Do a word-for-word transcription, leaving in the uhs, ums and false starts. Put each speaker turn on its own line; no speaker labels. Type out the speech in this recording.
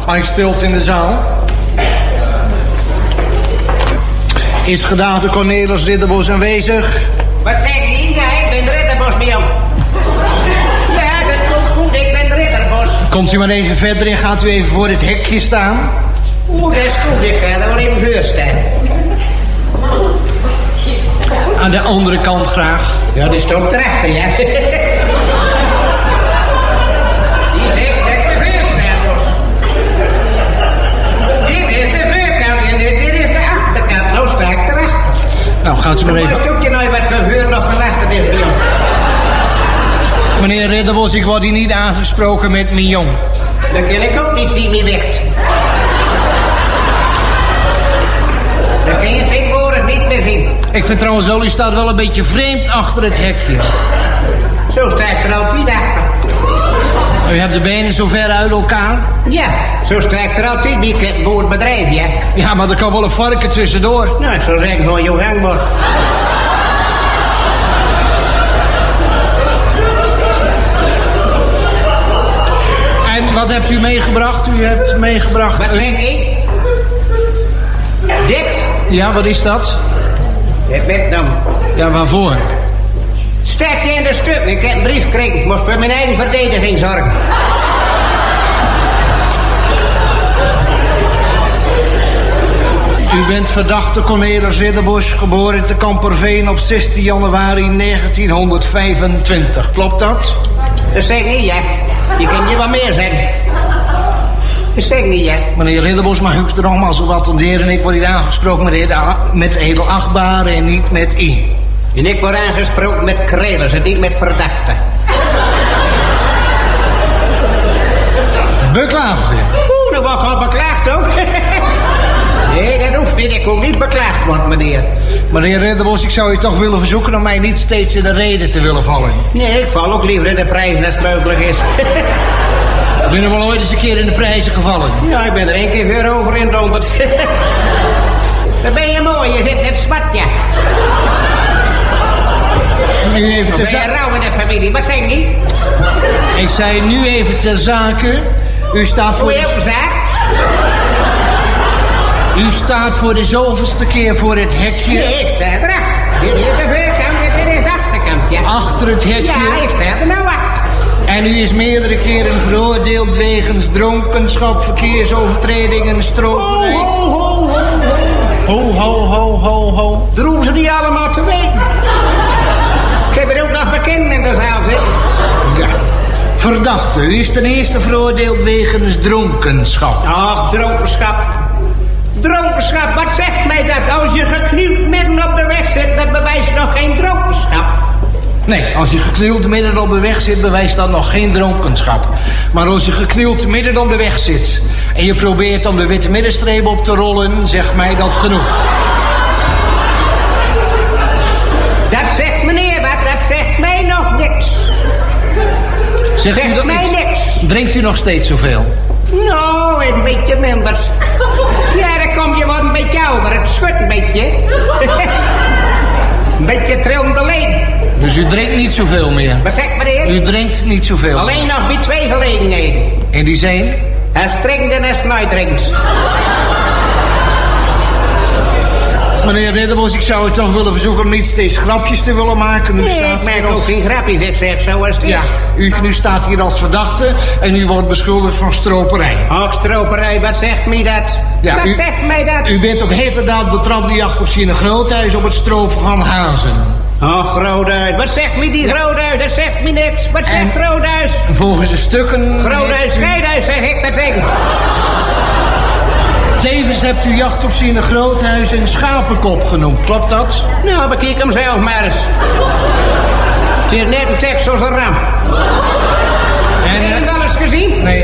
Maar ik stilte in de zaal. Is gedaante Cornelis Ridderbos aanwezig?
Wat zeg je? Ja, ik ben Ridderbos, mijn jong. Ja, dat komt goed, ik ben Ridderbos.
Komt u maar even verder en gaat u even voor het hekje staan?
Oeh, dat is goed, ik ga er wel even voor staan.
Aan de andere kant graag.
Ja, die stond erachter, ja. Die zegt dat ik de voorstaan moet. Dit is de voorkant en dit, dit is de achterkant. Nou sta ik erachter.
Nou, gaat u maar even...
Een stukje nou wat van voor nog van achter is, mijn jong.
Meneer Ridderbos, ik word hier niet aangesproken met mijn jong.
Dat kan ik ook niet zien, mijn wicht. Dat kun je tegenwoordig niet meer zien.
Ik vind trouwens wel, u staat wel een beetje vreemd achter het hekje.
Zo sta ik er altijd achter.
U hebt de benen zo ver uit elkaar?
Ja, zo sta ik er altijd bij het boerenbedrijf, ja.
Ja, maar er kan wel een varken tussendoor.
Nou, ik zou zeggen gewoon je gangbord.
En wat hebt u meegebracht? U hebt meegebracht...
Wat zeg ik? Dit?
Ja, wat is dat?
Dit met dan.
Ja, waarvoor?
Staat in de stuk. Ik heb een brief gekregen. Ik moest voor mijn eigen verdediging zorgen.
U bent verdachte Cornelis Ridderbos, geboren te Kamperveen op zestien januari negentienhonderdvijfentwintig. Klopt dat?
Dat zeg ik niet, ja. Je kan je wat meer zeggen. Dat zeg ik niet, ja.
Meneer Ridderbos, mag ik er nogmaals op attenderen? Ik word hier aangesproken met, edel, met edelachtbare en niet met i.
En ik word aangesproken met krelers en niet met verdachten.
Beklaagde.
Oeh, dat wordt al beklaagd ook. Nee, dat hoeft niet. Ik wil niet beklaagd worden, meneer.
Meneer Ridderbos, ik zou u toch willen verzoeken om mij niet steeds in de reden te willen vallen.
Nee, ik val ook liever in de prijs als het mogelijk is.
Ik ben er wel ooit eens een keer in de prijzen gevallen.
Ja, ik ben er één keer weer over in honderd. Dan ben je mooi, je zit net zwart, ja.
Nu even ter
ben je
zake.
rauw in de familie, wat zeg je?
Ik zei nu even ter zake. U staat voor
Hoe je
de...
ook zaak?
U staat voor de zoveelste keer voor het hekje.
Nee, ik sta erachter. Dit is de voorkant en dit is de achterkant, ja.
Achter het hekje.
Ja, ik sta er nou achter.
En u is meerdere keren veroordeeld wegens dronkenschap, verkeersovertredingen, stroperij.
Ho, ho, ho, ho.
Ho, ho, ho, ho, ho.
Droegen ze die allemaal te weten? Ik heb er ook nog bekend in de zaal zitten.
Ja. Verdachte, u is ten eerste veroordeeld wegens dronkenschap.
Ach, dronkenschap. Dronkenschap, wat zegt mij dat? Als je geknield midden op de weg zit, dat bewijst nog geen dronkenschap.
Nee, als je geknield midden op de weg zit, bewijst dat nog geen dronkenschap. Maar als je geknield midden op de weg zit en je probeert om de witte middenstreep op te rollen, zegt mij dat genoeg.
Dat zegt meneer wat, dat zegt mij nog niks.
Zegt
Zegt
u dat
mij
niet?
niks.
Drinkt u nog steeds zoveel?
Nou, een beetje minder. Ja, dan kom je wat een beetje ouder. Het schudt een beetje. Een beetje trillende leen.
Dus u drinkt niet zoveel meer?
Wat zegt meneer?
U drinkt niet zoveel?
Alleen nog bij twee gelegenheden.
En die zijn?
Hij drinkt en hij nooit drinkt.
Meneer Ridderbos, ik zou u toch willen verzoeken om niet steeds grapjes te willen maken. U
Nee,
staat
ik maak
hier
ook
als...
geen grapjes, ik zeg zoals het is.
Ja, u nu staat hier als verdachte en u wordt beschuldigd van stroperij.
Ach, stroperij, wat zegt mij dat?
Ja,
wat
u,
zegt mij dat?
U bent op heterdaad betrapt die jacht op zijn groothuis op het stropen van hazen.
Ach, Groothuis, wat zegt mij die Groothuis? Dat zegt mij niks. Wat zegt Groothuis?
Volgens de stukken...
Groothuis, Scheidhuis, zeg ik dat ding.
Tevens hebt u jacht op zijn groothuis een schapenkop genoemd, klopt dat?
Nou, bekijk hem zelf maar eens. Het is net een tekst als een ram.
En,
Heb je hem wel eens gezien?
nee.